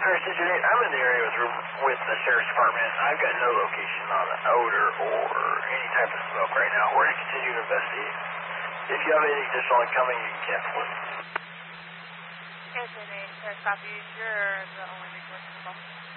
First Agent 8, I'm in the area with the Sheriff's Department. I've got no location on the odor or any type of smoke right now. We're going to continue to investigate. If you have any additional incoming, you can cancel it. Agent 8, copy. You're the only resource involved.